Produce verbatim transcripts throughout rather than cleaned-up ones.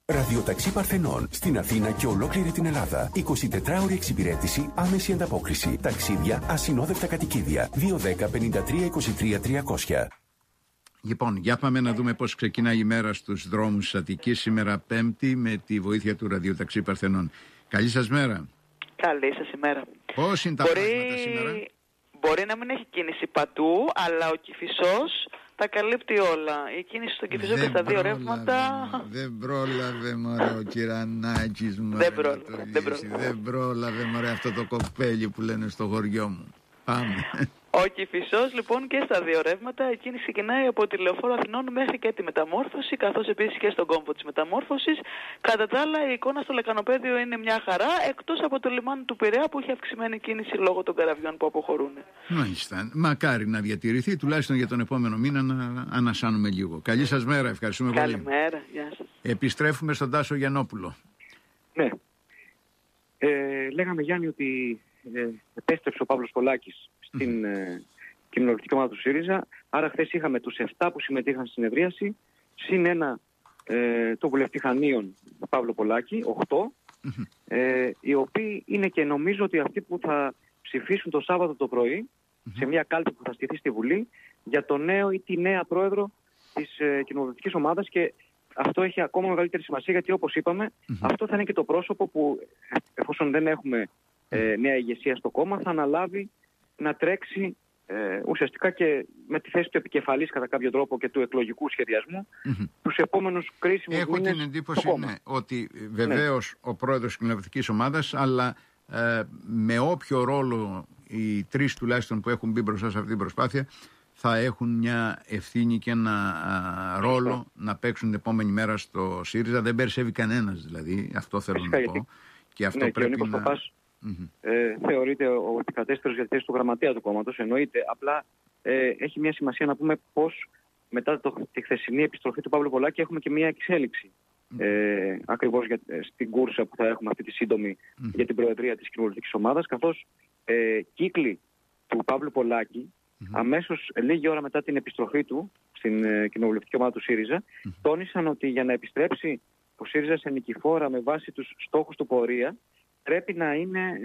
Ραδιοταξί Παρθενών στην Αθήνα και ολόκληρη την Ελλάδα. εικοσιτετράωρη εξυπηρέτηση, άμεση ανταπόκριση. Ταξίδια, ασυνόδευτα κατοικίδια. δύο ένα μηδέν πέντε τρία είκοσι τρία τριακόσια. Λοιπόν, για πάμε να δούμε πώς ξεκινάει η μέρα στους δρόμους της Αττικής σήμερα Πέμπτη με τη βοήθεια του Ραδιοταξί Παρθενών. Καλή σας μέρα. Καλή σας ημέρα. Πώς είναι τα μπορεί... πράγματα σήμερα? Μπορεί να μην έχει κίνηση παντού, αλλά ο Κηφισός τα καλύπτει όλα. Η κίνηση στον Κηφισό και στα δύο ρεύματα. Δεν πρόλαβε μωρέ ο Κυρανάκης μωρέ. Δεν πρόλαβε. Δεν πρόλαβε. Δεν πρόλαβε μωρέ αυτό το κοπέλι που λένε στο χωριό μου. Πάμε. Ο Κηφισός λοιπόν και στα δύο ρεύματα, η κίνηση ξεκινάει από τη Λεωφόρο Αθηνών μέχρι και τη Μεταμόρφωση, καθώς επίσης και στον κόμβο της Μεταμόρφωσης. Κατά τα άλλα, η εικόνα στο λεκανοπέδιο είναι μια χαρά, εκτός από το λιμάνι του Πειραιά που έχει αυξημένη κίνηση λόγω των καραβιών που αποχωρούν. Μάλιστα. Μακάρι να διατηρηθεί, τουλάχιστον για τον επόμενο μήνα να ανασάνουμε λίγο. Καλή σας μέρα, ευχαριστούμε πολύ. Καλημέρα, γεια σας. Επιστρέφουμε στον Τάσο Γιαννόπουλο. Ναι. Ε, λέγαμε Γιάννη ότι ε, επέστρεψε ο Παύλος Πολάκης στην ε, κοινοβουλευτική ομάδα του ΣΥΡΙΖΑ. Άρα χθες είχαμε τους επτά που συμμετείχαν στην συνεδρίαση, συν ένα ε, το βουλευτή Χανίων Παύλο Πολάκη, οκτώ, ε, οι οποίοι είναι και νομίζω ότι αυτοί που θα ψηφίσουν το Σάββατο το πρωί σε μια κάλπη που θα στηθεί στη Βουλή για το νέο ή τη νέα πρόεδρο της ε, κοινοβουλευτικής ομάδας. Και αυτό έχει ακόμα μεγαλύτερη σημασία, γιατί όπως είπαμε, αυτό θα είναι και το πρόσωπο που, εφόσον δεν έχουμε ε, νέα ηγεσία στο κόμμα, θα αναλάβει να τρέξει ε, ουσιαστικά και με τη θέση του επικεφαλής κατά κάποιο τρόπο και του εκλογικού σχεδιασμού mm-hmm. τους επόμενους κρίσιμους Έχω μήνες. Έχω την εντύπωση ναι, ότι βεβαίως ναι. ο πρόεδρος της κοινοβουλευτικής ομάδας, αλλά ε, με όποιο ρόλο οι τρεις τουλάχιστον που έχουν μπει μπροστά σε αυτή την προσπάθεια θα έχουν μια ευθύνη και ένα α, ρόλο mm-hmm. να παίξουν την επόμενη μέρα στο ΣΥΡΙΖΑ. Δεν περισσεύει κανένας δηλαδή, αυτό θέλω Φυσικά, να πω. Γιατί... Και αυτό ναι, πρέπει και ο να... Παπάς, Mm-hmm. Ε, θεωρείται ο επικρατέστερος για τη θέση του γραμματέα του κόμματος, εννοείται. Απλά ε, έχει μια σημασία να πούμε πως μετά το, τη χθεσινή επιστροφή του Παύλου Πολάκη έχουμε και μια εξέλιξη. Mm-hmm. Ε, ακριβώς για, στην κούρσα που θα έχουμε αυτή τη σύντομη mm-hmm. για την προεδρία της κοινοβουλευτικής ομάδας, καθώς ε, κύκλοι του Παύλου Πολάκη mm-hmm. αμέσως λίγη ώρα μετά την επιστροφή του στην ε, κοινοβουλευτική ομάδα του ΣΥΡΙΖΑ mm-hmm. τόνισαν ότι για να επιστρέψει ο ΣΥΡΙΖΑ σε νικηφόρα με βάση τους στόχους του πορεία, πρέπει να είναι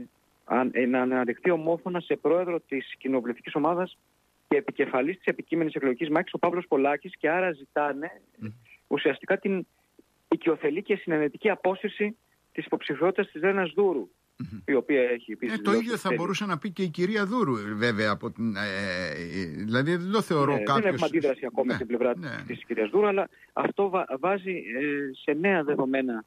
ε, να αναδεχτεί ομόφωνα σε πρόεδρο της κοινοβουλευτικής ομάδας και επικεφαλής της επικείμενης εκλογικής μάχης ο Παύλος Πολάκης, και άρα ζητάνε mm. ουσιαστικά την οικειοθελή και συνενετική απόσυρση της υποψηφιότητας της Ρένας Δούρου, mm-hmm. η οποία έχει επίσης... Ε, το ίδιο θα θέλει. μπορούσε να πει και η κυρία Δούρου, βέβαια. Από την, ε, ε, δηλαδή δεν το θεωρώ ναι, κάποιος... Δεν έχουμε αντίδραση ακόμα ναι, στην πλευρά ναι. της κυρίας Δούρου, αλλά αυτό βα, βάζει ε, σε νέα δεδομένα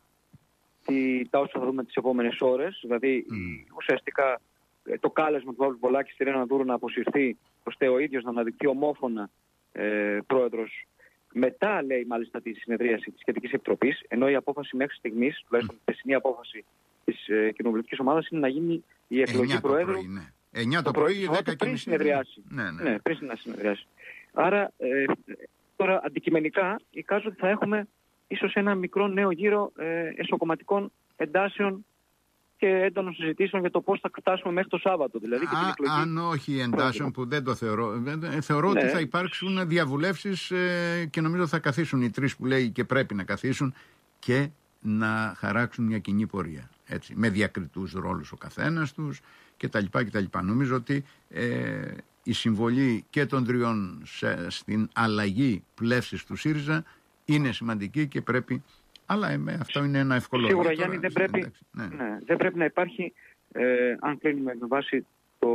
Τι, τα όσα θα δούμε τις επόμενες ώρες. Δηλαδή mm. ουσιαστικά το κάλεσμα του Παύλου Πολάκη στη Ρένα Δούρου να αποσυρθεί, ώστε ο ίδιος να αναδειχθεί ομόφωνα ε, πρόεδρος. Μετά, λέει μάλιστα, τη συνεδρίαση της Σχετικής Επιτροπής, ενώ η απόφαση μέχρι στιγμής, τουλάχιστον η χθεσινή απόφαση της ε, κοινοβουλευτικής ομάδας, είναι να γίνει η εκλογή προέδρου. Πρωί, ναι. εννιά το πρωί, δέκα και πριν συνεδριάσει. Ναι, ναι. ναι, πριν να συνεδριάσει. Άρα, ε, τώρα αντικειμενικά, εικάζω ότι θα έχουμε ίσως ένα μικρό νέο γύρο ε, εσωκομματικών εντάσεων και έντονων συζητήσεων για το πώς θα φτάσουμε μέχρι το Σάββατο. Δηλαδή, και Α, την εκλογή. Αν όχι εντάσεων, που δεν το θεωρώ, θεωρώ ναι. ότι θα υπάρξουν διαβουλεύσεις ε, και νομίζω θα καθίσουν οι τρεις που λέει και πρέπει να καθίσουν και να χαράξουν μια κοινή πορεία. Έτσι, με διακριτούς ρόλους ο καθένας τους κτλ. κτλ. Νομίζω ότι ε, η συμβολή και των τριών σε, στην αλλαγή πλεύσης του ΣΥΡΙΖΑ είναι σημαντική και πρέπει, αλλά ε, αυτό είναι ένα ευκολό. Σίγουρα, Γιάννη, δεν πρέπει, ναι. Ναι, δεν πρέπει να υπάρχει, ε, αν κρίνουμε με βάση το,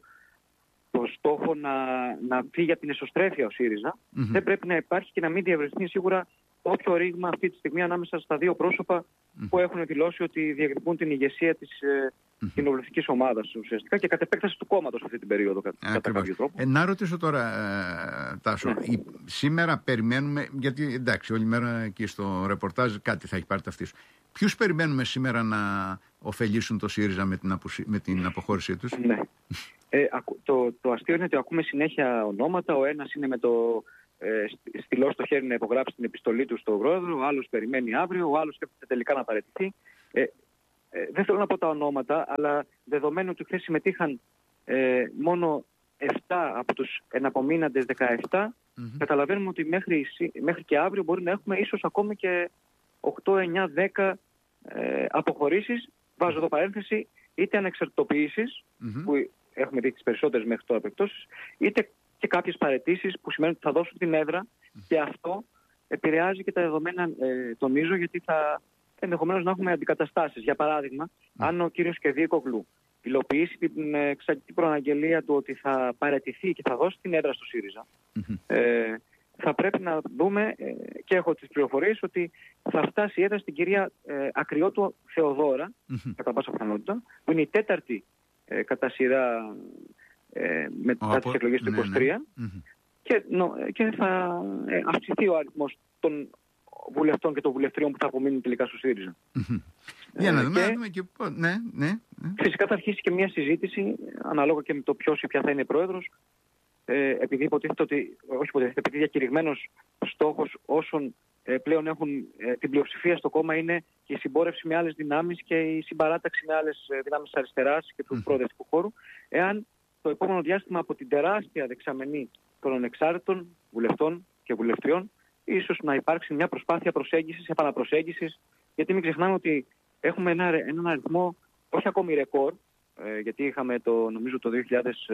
το στόχο να, να φύγει από την εσωστρέφεια ο ΣΥΡΙΖΑ, mm-hmm. δεν πρέπει να υπάρχει και να μην διευρυνθεί σίγουρα όποιο ρήγμα αυτή τη στιγμή ανάμεσα στα δύο πρόσωπα mm-hmm. που έχουν δηλώσει ότι διεκδικούν την ηγεσία της ε, mm-hmm. κοινοβουλευτικής ομάδας ουσιαστικά και κατ' επέκταση του κόμματος αυτή την περίοδο κα, κατά κάποιο τρόπο. Ε, να ρωτήσω τώρα, ε, Τάσο, ναι. η, σήμερα περιμένουμε, γιατί εντάξει όλη μέρα εκεί στο ρεπορτάζ κάτι θα έχει πάρει ταυτή σου. Ποιους περιμένουμε σήμερα να ωφελήσουν το ΣΥΡΙΖΑ με την, αποσύ, με την αποχώρησή τους? Ναι. Ε, το, το αστείο είναι ότι ακούμε συνέχεια ονόματα. Ο ένας είναι με το ε, στυλό στο χέρι να υπογράψει την επιστολή του στον πρόεδρο, ο άλλος περιμένει αύριο, ο άλλος σκέφτεται τελικά να παραιτηθεί. Ε, ε, δεν θέλω να πω τα ονόματα, αλλά δεδομένου ότι χθες συμμετείχαν ε, μόνο επτά από τους εναπομείναντες δεκαεπτά, mm-hmm. καταλαβαίνουμε ότι μέχρι, μέχρι και αύριο μπορεί να έχουμε ίσως ακόμη και οκτώ, εννιά, δέκα ε, αποχωρήσεις, βάζω εδώ παρένθεση, είτε ανεξαρτητοποιήσεις, mm-hmm. που έχουμε δει τις περισσότερες μέχρι τώρα περιπτώσεις, είτε και κάποιες παραιτήσεις που σημαίνουν ότι θα δώσουν την έδρα mm-hmm. και αυτό επηρεάζει και τα δεδομένα, ε, τονίζω, γιατί θα ενδεχομένως να έχουμε αντικαταστάσεις. Για παράδειγμα, mm-hmm. αν ο κύριος Κεδίκογλου υλοποιήσει την εξαρτητή προαναγγελία του ότι θα παραιτηθεί και θα δώσει την έδρα στο ΣΥΡΙΖΑ, mm-hmm. ε, θα πρέπει να δούμε, ε, και έχω τις πληροφορίες, ότι θα φτάσει η έδρα στην κυρία ε, Ακριώτου Θεοδώρα, mm-hmm. κατά πάσα πιθανότητα, που είναι η τέταρτη ε, κατά σειρά ε, μετά τις εκλογές του είκοσι τρία, ναι, ναι. Mm-hmm. και, νο, και θα ε, αυξηθεί ο αριθμός των βουλευτών και των βουλευτριών που θα απομείνουν τελικά στο ΣΥΡΙΖΑ. Mm-hmm. Ε, Για να δούμε, και, δούμε και πώς. Ναι, ναι, ναι. Φυσικά θα αρχίσει και μια συζήτηση, ανάλογα και με το ποιος ή ποια θα είναι πρόεδρος, ε, επειδή υποτίθεται ότι, όχι υποτίθεται, επειδή διακηρυγμένος στόχος όσων ε, πλέον έχουν ε, την πλειοψηφία στο κόμμα είναι και η συμπόρευση με άλλες δυνάμεις και η συμπαράταξη με άλλες ε, δυνάμεις της αριστεράς και του mm. προοδευτικού χώρου, εάν το επόμενο διάστημα από την τεράστια δεξαμενή των ανεξάρτητων βουλευτών και βουλευτριών, ίσως να υπάρξει μια προσπάθεια προσέγγισης, επαναπροσέγγισης, γιατί μην ξεχνάμε ότι έχουμε ένα, έναν αριθμό, όχι ακόμη ρεκόρ, ε, γιατί είχαμε το, νομίζω το δύο χιλιάδες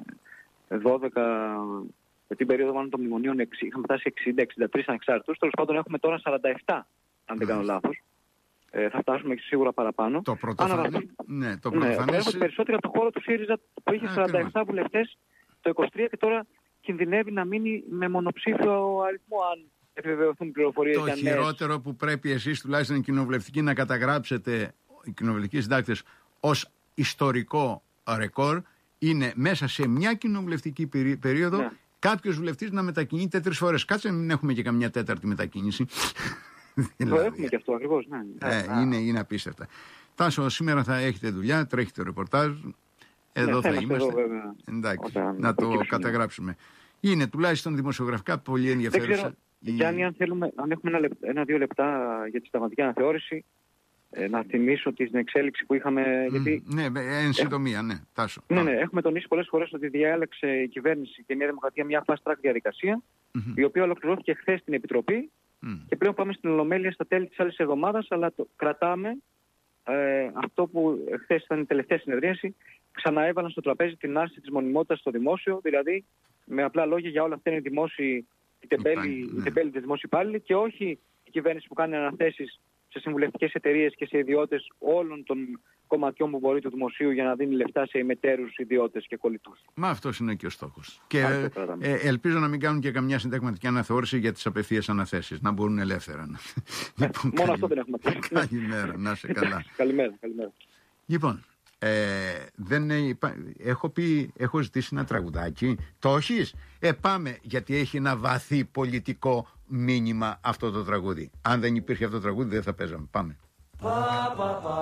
δώδεκα, με την περίοδο μάλλον των μνημονίων, είχαμε φτάσει εξήντα εξήντα τρεις ανεξάρτητους. Τέλος πάντων έχουμε τώρα σαράντα επτά, αν δεν κάνω λάθος. Ε, θα φτάσουμε σίγουρα παραπάνω. Το πρωτοφανές. Ναι, το πρωτοφανές. Ναι, έχουμε περισσότεροι από το χώρο του ΣΥΡΙΖΑ που είχε σαράντα επτά βουλευτές το είκοσι τρία και τώρα κινδυνεύει να μείνει με μονοψήφιο αριθμό, αν επιβεβαιωθούν πληροφορίες. Το χειρότερο νέες. Που πρέπει εσείς τουλάχιστον οι κοινοβουλευτικοί να καταγράψετε, οι κοινοβουλευτικοί συντάκτες, ως ιστορικό ρεκόρ, είναι μέσα σε μια κοινοβουλευτική περίοδο, ναι, κάποιος βουλευτής να μετακινείται τρεις φορές. Κάτσε να μην έχουμε και καμιά τέταρτη μετακίνηση. Το δηλαδή, έχουμε και αυτό ακριβώς. Ναι. Ε, είναι, είναι απίστευτα. Τάσο, σήμερα θα έχετε δουλειά, τρέχει το ρεπορτάζ. Εδώ ναι, θα είμαστε. Εδώ, βέβαια, εντάξει, όταν να το καταγράψουμε. Είναι τουλάχιστον δημοσιογραφικά πολύ ενδιαφέρουσα. Δεν ξέρω, η... Γιάννη, αν, θέλουμε, αν έχουμε ένα-δύο λεπτά για τη συνταγματική αναθεώρηση, ε, να θυμίσω την εξέλιξη που είχαμε. Mm, γιατί... Ναι, εν συντομία, ναι. Τάσο. Ναι, ναι, έχουμε τονίσει πολλές φορές ότι διάλεξε η κυβέρνηση και η Νέα Δημοκρατία μια fast track διαδικασία, mm-hmm. η οποία ολοκληρώθηκε χθες στην Επιτροπή mm. και πλέον πάμε στην Ολομέλεια στα τέλη της άλλης εβδομάδας, αλλά το κρατάμε ε, αυτό που χθες ήταν η τελευταία συνεδρίαση. Ξαναέβαλαν στο τραπέζι την άρση της μονιμότητας στο δημόσιο, δηλαδή με απλά λόγια για όλα αυτά είναι οι δημόσιοι, οι τεμπέλοι, ναι. τεμπέλοι της δημόσιοι υπάλληλοι και όχι η κυβέρνηση που κάνει αναθέσεις σε συμβουλευτικές εταιρείες και σε ιδιώτες όλων των κομματιών που μπορεί του δημοσίου για να δίνει λεφτά σε ημετέρους, ιδιώτες και κολλητούς. Μα αυτός είναι και ο στόχος. Και ε, ε, ελπίζω να μην κάνουν και καμιά συνταγματική αναθεώρηση για τις απευθείας αναθέσεις, να μπορούν ελεύθερα. Λοιπόν, μόνο καλή... αυτό δεν έχουμε πει. Καλημέρα, να είσαι καλά. Καλημέρα, καλημέρα. Λοιπόν, ε, δεν υπά... έχω, πει, έχω ζητήσει ένα τραγουδάκι. Το έχεις? Ε, πάμε, γιατί έχει ένα βαθύ πολιτικό μήνυμα αυτό το τραγούδι. Αν δεν υπήρχε αυτό το τραγούδι δεν θα παίζαμε. Πάμε.